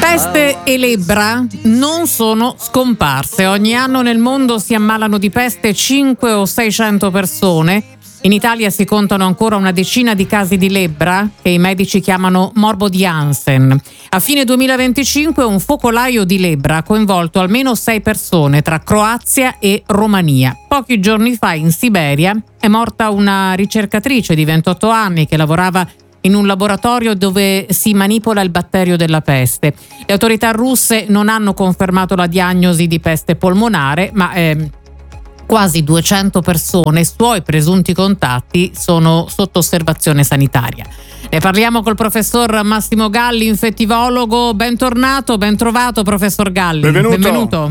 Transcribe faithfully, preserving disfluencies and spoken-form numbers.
Peste e lebbra non sono scomparse. Ogni anno nel mondo si ammalano di peste cinque o seicento persone. In Italia si contano ancora una decina di casi di lebbra che i medici chiamano morbo di Hansen. A fine duemilaventicinque un focolaio di lebbra ha coinvolto almeno sei persone tra Croazia e Romania. Pochi giorni fa in Siberia è morta una ricercatrice di ventotto anni che lavorava in un laboratorio dove si manipola il batterio della peste. Le autorità russe non hanno confermato la diagnosi di peste polmonare, ma eh, quasi duecento persone, suoi presunti contatti, sono sotto osservazione sanitaria. Ne parliamo col professor Massimo Galli, infettivologo. Bentornato, ben trovato professor Galli. Benvenuto. Benvenuto.